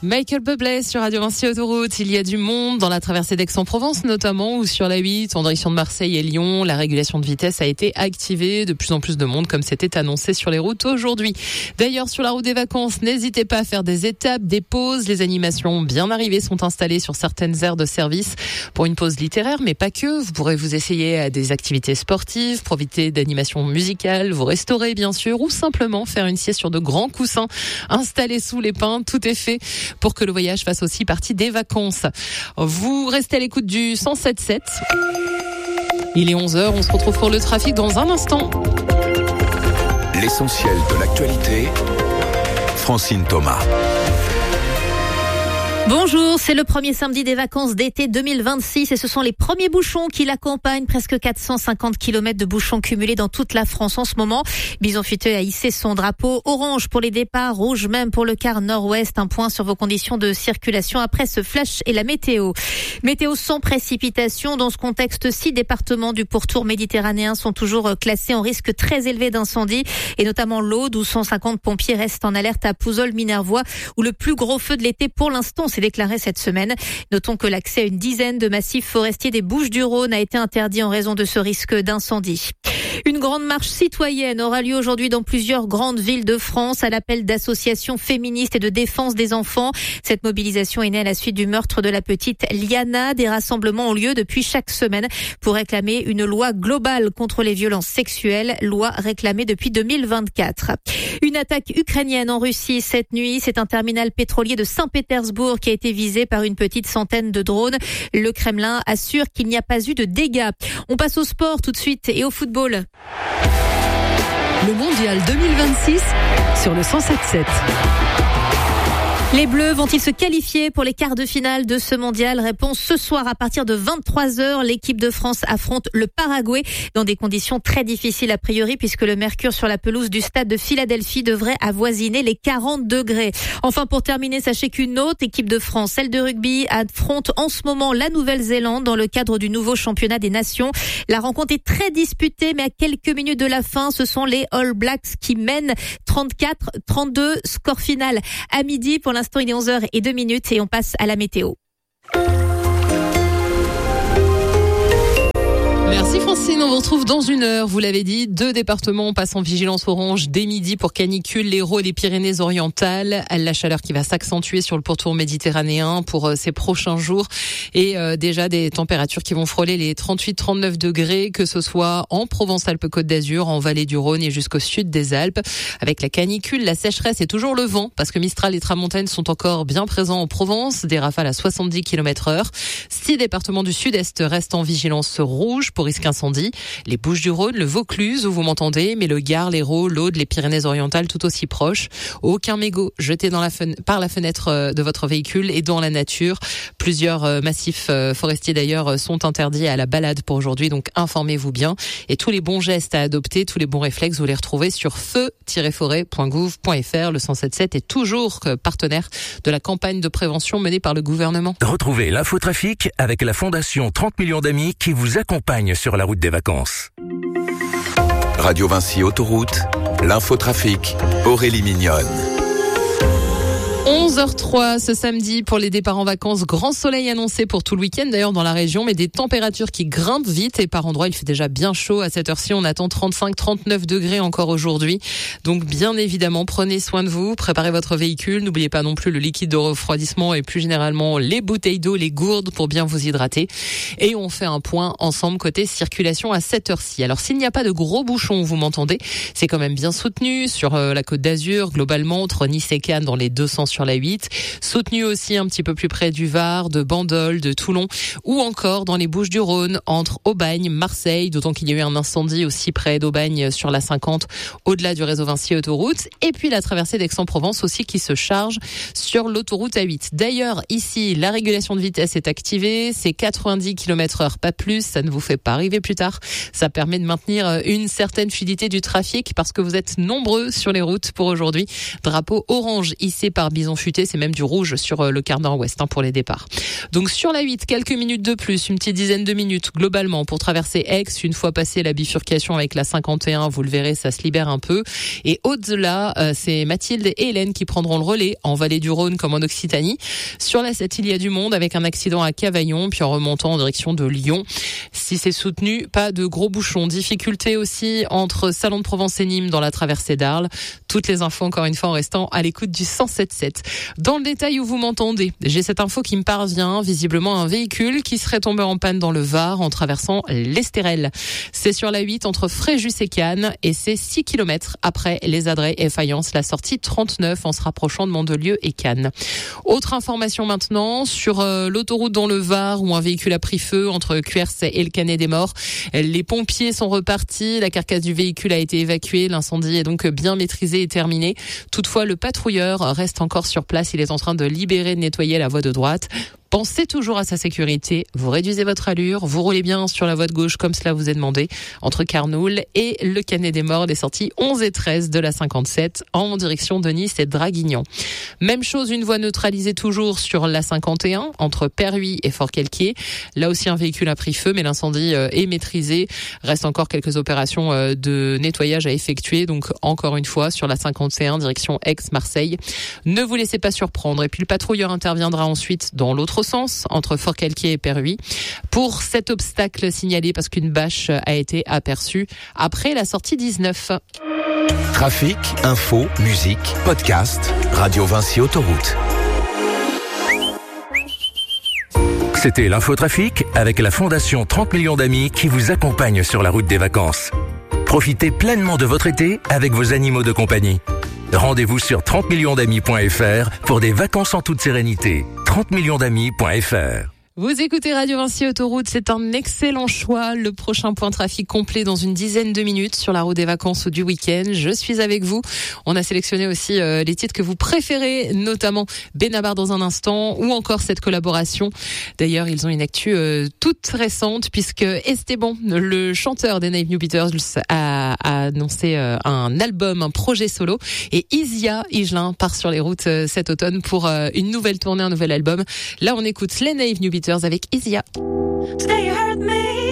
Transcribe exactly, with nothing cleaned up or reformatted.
Michael Bublé sur Radio Vinci Autoroute. Il y a du monde dans la traversée d'Aix-en-Provence notamment, ou sur la huit en direction de Marseille et Lyon. La régulation de vitesse a été activée. De plus en plus de monde comme c'était annoncé sur les routes aujourd'hui. D'ailleurs, sur la route des vacances, n'hésitez pas à faire des étapes, des pauses. Les animations bien arrivées sont installées sur certaines aires de service pour une pause littéraire, mais pas que. Vous pourrez vous essayer à des activités sportives, profiter d'animations musicales, vous restaurer bien sûr, ou simplement faire une sieste sur de grands coussins installés sous les pins. Tout est fait pour que le voyage fasse aussi partie des vacances. Vous restez à l'écoute du cent sept sept. Il est onze heures, on se retrouve pour le trafic dans un instant. L'essentiel de l'actualité, Francine Thomas. Bonjour, c'est le premier samedi des vacances d'été deux mille vingt-six et ce sont les premiers bouchons qui l'accompagnent. Presque quatre cent cinquante kilomètres de bouchons cumulés dans toute la France en ce moment. Bison Futé a hissé son drapeau orange pour les départs, rouge même pour le quart nord-ouest. Un point sur vos conditions de circulation après ce flash et la météo. Météo sans précipitation. Dans ce contexte, six départements du pourtour méditerranéen sont toujours classés en risque très élevé d'incendie et notamment l'Aude où cent cinquante pompiers restent en alerte à Pouzol-Minervois où le plus gros feu de l'été pour l'instant s'est déclaré cette semaine. Notons que l'accès à une dizaine de massifs forestiers des Bouches-du-Rhône a été interdit en raison de ce risque d'incendie. Une grande marche citoyenne aura lieu aujourd'hui dans plusieurs grandes villes de France à l'appel d'associations féministes et de défense des enfants. Cette mobilisation est née à la suite du meurtre de la petite Liana. Des rassemblements ont lieu depuis chaque semaine pour réclamer une loi globale contre les violences sexuelles, loi réclamée depuis deux mille vingt-quatre. Une attaque ukrainienne en Russie cette nuit. C'est un terminal pétrolier de Saint-Pétersbourg qui a été visé par une petite centaine de drones. Le Kremlin assure qu'il n'y a pas eu de dégâts. On passe au sport tout de suite et au football. Le mondial deux mille vingt-six sur le cent sept sept. Les Bleus vont-ils se qualifier pour les quarts de finale de ce mondial? Réponse ce soir à partir de vingt-trois heures. L'équipe de France affronte le Paraguay dans des conditions très difficiles a priori puisque le mercure sur la pelouse du stade de Philadelphie devrait avoisiner les quarante degrés. Enfin, pour terminer, sachez qu'une autre équipe de France, celle de rugby, affronte en ce moment la Nouvelle-Zélande dans le cadre du nouveau championnat des nations. La rencontre est très disputée, mais à quelques minutes de la fin, ce sont les All Blacks qui mènent trente-quatre à trente-deux. Score final à midi. Pour l'instant, il est onze heures zéro deux minutes et on passe à la météo. Merci Francine, on vous retrouve dans une heure. Vous l'avez dit, deux départements passent en vigilance orange dès midi pour canicule, l'Hérault et les Pyrénées-Orientales. La chaleur qui va s'accentuer sur le pourtour méditerranéen pour ces prochains jours et euh, déjà des températures qui vont frôler les trente-huit à trente-neuf degrés, que ce soit en Provence-Alpes-Côte d'Azur, en vallée du Rhône et jusqu'au sud des Alpes. Avec la canicule, la sécheresse et toujours le vent parce que Mistral et Tramontane sont encore bien présents en Provence, des rafales à soixante-dix kilomètres heure. Six départements du sud-est restent en vigilance rouge pour risque incendie. Les Bouches-du-Rhône, le Vaucluse où vous m'entendez, mais le Gard, l'Hérault, l'Aude, les Pyrénées-Orientales tout aussi proches. Aucun mégot jeté dans la fen- par la fenêtre de votre véhicule et dans la nature. Plusieurs massifs forestiers d'ailleurs sont interdits à la balade pour aujourd'hui, donc informez-vous bien. Et tous les bons gestes à adopter, tous les bons réflexes, vous les retrouvez sur feu tiret forêt point gouv point f r. Le cent sept sept est toujours partenaire de la campagne de prévention menée par le gouvernement. Retrouvez l'infotrafic avec la Fondation trente millions d'amis qui vous accompagne sur la route des vacances. Radio Vinci Autoroute, l'infotrafic, Aurélie Mignonne. onze heures zéro trois ce samedi pour les départs en vacances. Grand soleil annoncé pour tout le week-end d'ailleurs dans la région, mais des températures qui grimpent vite et par endroits il fait déjà bien chaud. À cette heure-ci, on attend trente-cinq à trente-neuf degrés encore aujourd'hui. Donc bien évidemment, prenez soin de vous, préparez votre véhicule. N'oubliez pas non plus le liquide de refroidissement et plus généralement les bouteilles d'eau, les gourdes pour bien vous hydrater. Et on fait un point ensemble côté circulation à cette heure-ci. Alors s'il n'y a pas de gros bouchons, vous m'entendez, c'est quand même bien soutenu sur la Côte d'Azur, globalement entre Nice et Cannes dans les deux sens sur la huit. Soutenu aussi un petit peu plus près du Var, de Bandol, de Toulon ou encore dans les Bouches-du-Rhône entre Aubagne, Marseille, d'autant qu'il y a eu un incendie aussi près d'Aubagne sur la cinquante au-delà du réseau Vinci Autoroute et puis la traversée d'Aix-en-Provence aussi qui se charge sur l'autoroute A huit. D'ailleurs, ici, la régulation de vitesse est activée, c'est quatre-vingt-dix kilomètres heure, pas plus, ça ne vous fait pas arriver plus tard. Ça permet de maintenir une certaine fluidité du trafic parce que vous êtes nombreux sur les routes pour aujourd'hui. Drapeau orange hissé par Bison Futé difficulté, c'est même du rouge sur le quart nord-ouest hein, pour les départs. Donc sur la huit, quelques minutes de plus, une petite dizaine de minutes globalement pour traverser Aix. Une fois passé la bifurcation avec la cinquante et un, vous le verrez, ça se libère un peu. Et au-delà, euh, c'est Mathilde et Hélène qui prendront le relais en vallée du Rhône comme en Occitanie. Sur la sept, il y a du monde avec un accident à Cavaillon, puis en remontant en direction de Lyon. Si c'est soutenu, pas de gros bouchons. Difficulté aussi entre Salon de Provence et Nîmes dans la traversée d'Arles. Toutes les infos encore une fois en restant à l'écoute du cent sept sept. Dans le détail où vous m'entendez, j'ai cette info qui me parvient, visiblement un véhicule qui serait tombé en panne dans le Var en traversant l'Estérel. C'est sur la huit entre Fréjus et Cannes et c'est six kilomètres après les Adrets et Fayence, la sortie trente-neuf en se rapprochant de Mandelieu et Cannes. Autre information maintenant sur euh, l'autoroute dans le Var où un véhicule a pris feu entre Cuers et le Canet des Morts. Les pompiers sont repartis, la carcasse du véhicule a été évacuée, l'incendie est donc bien maîtrisé et terminé. Toutefois, le patrouilleur reste encore sur place, il est en train de libérer, de nettoyer la voie de droite. Pensez toujours à sa sécurité, vous réduisez votre allure, vous roulez bien sur la voie de gauche comme cela vous est demandé, entre Carnoul et le Canet des Morts, des sorties onze et treize de la cinquante-sept en direction de Nice et Draguignan. Même chose, une voie neutralisée toujours sur la cinquante et un, entre Perhuis et Fort-Quelquier. Là aussi un véhicule a pris feu, mais l'incendie est maîtrisé. Reste encore quelques opérations de nettoyage à effectuer, donc encore une fois sur la cinquante et un, direction Aix-Marseille. Ne vous laissez pas surprendre. Et puis le patrouilleur interviendra ensuite dans l'autre sens, entre Fort-Quelquier et Perhuis, pour cet obstacle signalé parce qu'une bâche a été aperçue après la sortie dix-neuf. Trafic, info, musique, podcast, Radio Vinci Autoroute. C'était l'infotrafic avec la Fondation trente millions d'amis qui vous accompagne sur la route des vacances. Profitez pleinement de votre été avec vos animaux de compagnie. Rendez-vous sur trente millions d'amis point f r pour des vacances en toute sérénité. trente millions d'amis point f r. Vous écoutez Radio Vinci Autoroute, c'est un excellent choix. Le prochain point trafic complet dans une dizaine de minutes sur la route des vacances ou du week-end. Je suis avec vous. On a sélectionné aussi euh, les titres que vous préférez, notamment Benabar dans un instant ou encore cette collaboration. D'ailleurs, ils ont une actu euh, toute récente puisque Esteban, le chanteur des Naive New Beaters, a, a annoncé euh, un album, un projet solo. Et Isia Higelin part sur les routes euh, cet automne pour euh, une nouvelle tournée, un nouvel album. Là, on écoute les Naive New Beaters avec Isia. Today you hurt me.